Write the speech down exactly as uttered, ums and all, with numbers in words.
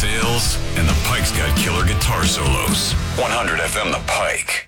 sales, and the Pike's got killer guitar solos. one hundred F M The Pike.